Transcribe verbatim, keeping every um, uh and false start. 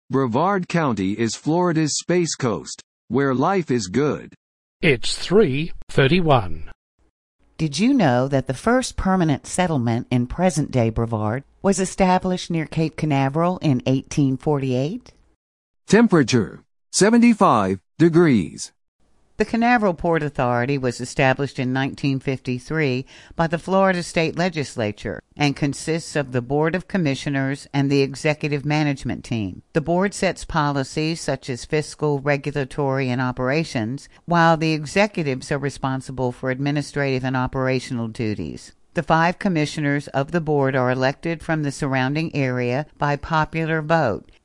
Brevard County is Florida's Space Coast, where life is good. It's three thirty-one. Did you know that the first permanent settlement in present-day Brevard was established near Cape Canaveral in eighteen forty-eight? Temperature, seventy-five degrees. The Canaveral Port Authority was established in nineteen fifty-three by the Florida State Legislature and consists of the Board of Commissioners and the Executive Management Team. The board sets policies such as fiscal, regulatory, and operations, while the executives are responsible for administrative and operational duties. The five commissioners of the board are elected from the surrounding area by popular vote